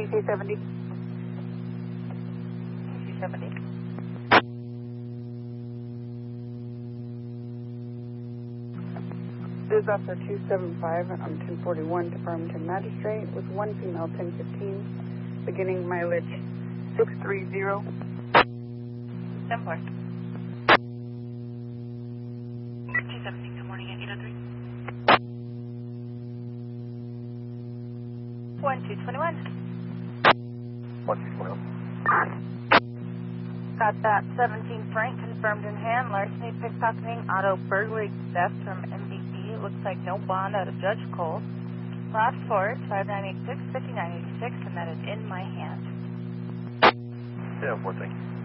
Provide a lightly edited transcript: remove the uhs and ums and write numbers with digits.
TC70. TC70. This is Officer 275 on 1041 to Farmington Magistrate with one female 1015, beginning mileage 630. 10-4. 270, good morning, 803. 1221. 1221. Got that 17 Frank confirmed in hand. Larceny, pickpocketing, auto burglary, theft from MVP. Looks like no bond out of Judge Cole. Last four, 5986, 5986, and that is in my hand. Yeah, 4, thank you.